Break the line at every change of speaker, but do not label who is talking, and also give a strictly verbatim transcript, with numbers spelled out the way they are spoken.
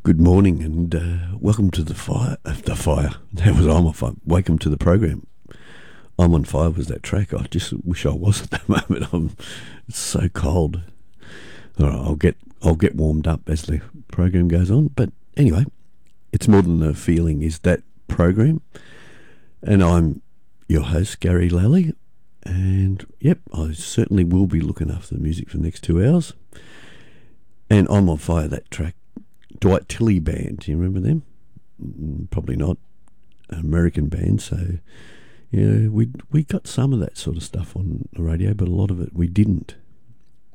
Good morning and uh, welcome to the fire. Uh, the fire. That was I'm on fire. Welcome to the program. I'm on fire was that track. I just wish I was at the moment. I'm it's so cold. All right, I'll get I'll get warmed up as the program goes on. But anyway, it's more than a feeling. Is that program? And I'm your host Gary Lally. And yep, I certainly will be looking after the music for the next two hours. And I'm on fire. That track. Dwight Tilley Band, do you remember them? Probably not. An American band, so yeah, we we got some of that sort of stuff on the radio, but a lot of it we didn't.